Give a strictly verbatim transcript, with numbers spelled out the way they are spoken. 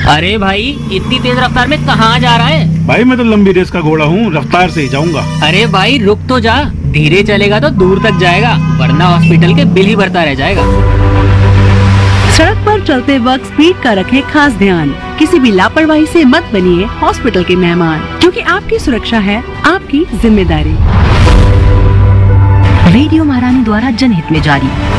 अरे भाई इतनी तेज रफ्तार में कहाँ जा रहा है? भाई मैं तो लंबी रेस का घोड़ा हूँ, रफ्तार से ही जाऊंगा। अरे भाई रुक तो जा, धीरे चलेगा तो दूर तक जाएगा, वरना हॉस्पिटल के बिल ही भरता रह जाएगा। सड़क पर चलते वक्त स्पीड का रखें खास ध्यान। किसी भी लापरवाही से मत बनिए हॉस्पिटल के मेहमान, क्योंकि आपकी सुरक्षा है आपकी जिम्मेदारी। रेडियो महारानी द्वारा जनहित में जारी।